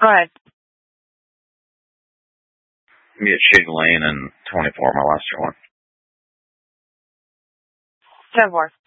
Go ahead. Be at Shady Lane and 24, my last one. 10-4.